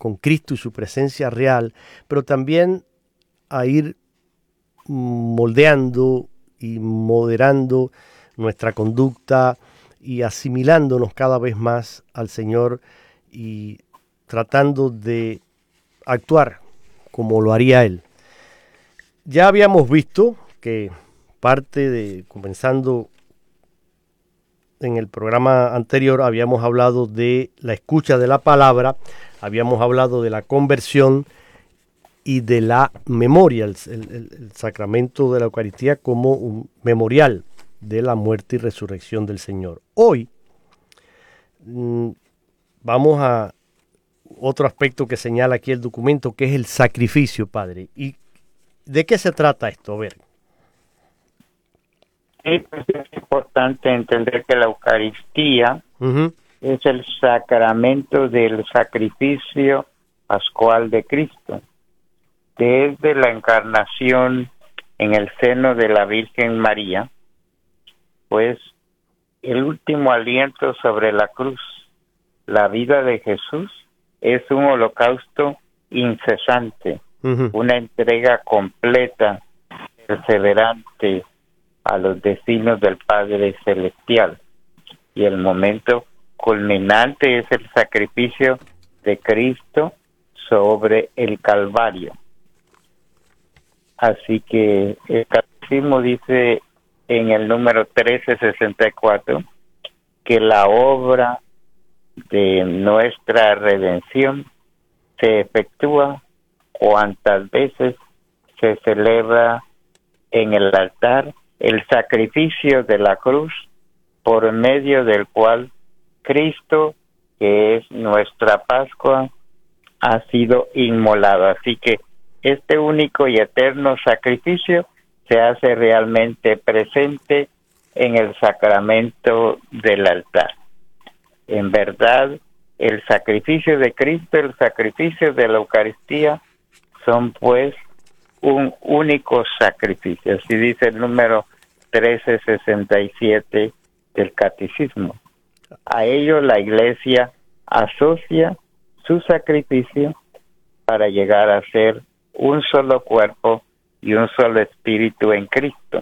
con Cristo y su presencia real, pero también a ir moldeando y moderando nuestra conducta y asimilándonos cada vez más al Señor y tratando de actuar como lo haría Él. Ya habíamos visto que comenzando en el programa anterior, habíamos hablado de la escucha de la palabra, habíamos hablado de la conversión y de la memoria, el sacramento de la Eucaristía como un memorial de la muerte y resurrección del Señor. Hoy vamos a otro aspecto que señala aquí el documento, que es el sacrificio, Padre. ¿Y de qué se trata esto? A ver. Sí, pues es importante entender que la Eucaristía es el sacramento del sacrificio pascual de Cristo. Desde la encarnación en el seno de la Virgen María, pues el último aliento sobre la cruz, la vida de Jesús, es un holocausto incesante, una entrega completa, perseverante a los designios del Padre Celestial. Y el momento culminante es el sacrificio de Cristo sobre el Calvario. Así que el Catecismo dice en el número 1364 que la obra de nuestra redención se efectúa cuantas veces se celebra en el altar el sacrificio de la cruz, por medio del cual Cristo, que es nuestra Pascua, ha sido inmolado. Así que este único y eterno sacrificio se hace realmente presente en el sacramento del altar. En verdad, el sacrificio de Cristo, el sacrificio de la Eucaristía, son pues un único sacrificio. Así dice el número 1367 del Catecismo. A ello la Iglesia asocia su sacrificio para llegar a ser un solo cuerpo y un solo espíritu en Cristo,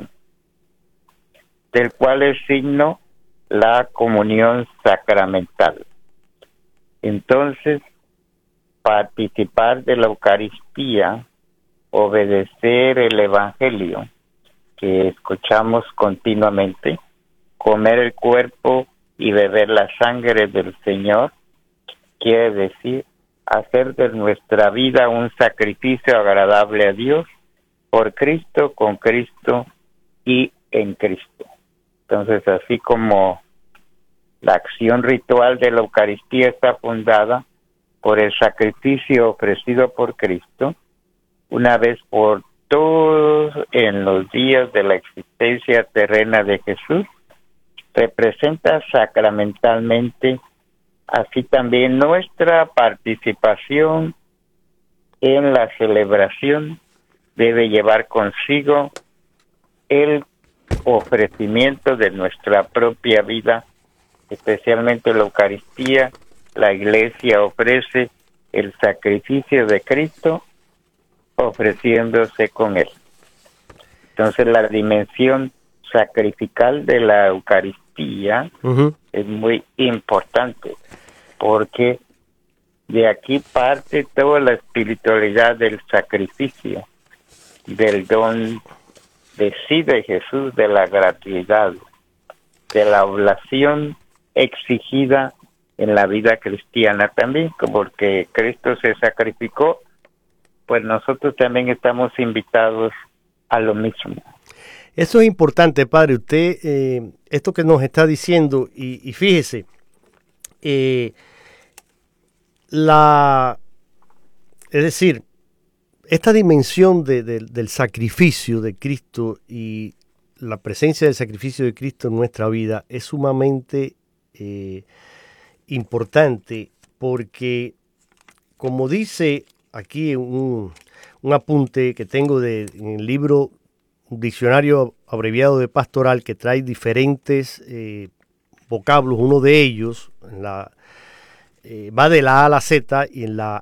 del cual es signo la comunión sacramental. Entonces, participar de la Eucaristía, obedecer el Evangelio que escuchamos continuamente, comer el cuerpo y beber la sangre del Señor, quiere decir hacer de nuestra vida un sacrificio agradable a Dios, por Cristo, con Cristo y en Cristo. Entonces, así como la acción ritual de la Eucaristía está fundada por el sacrificio ofrecido por Cristo, una vez por todos en los días de la existencia terrena de Jesús, representa sacramentalmente así también nuestra participación en la celebración debe llevar consigo el ofrecimiento de nuestra propia vida, especialmente la Eucaristía. La Iglesia ofrece el sacrificio de Cristo ofreciéndose con él. Entonces la dimensión sacrificial de la Eucaristía es muy importante, porque de aquí parte toda la espiritualidad del sacrificio, del don de sí de Jesús, de la gratuidad, de la oblación exigida en la vida cristiana también, porque Cristo se sacrificó, pues nosotros también estamos invitados a lo mismo. Eso es importante, Padre. Usted, esto que nos está diciendo, y fíjese, es decir, esta dimensión del sacrificio de Cristo y la presencia del sacrificio de Cristo en nuestra vida es sumamente importante, porque, como dice aquí un apunte que tengo en el libro, un diccionario abreviado de pastoral que trae diferentes vocablos, uno de ellos va de la A a la Z, y en la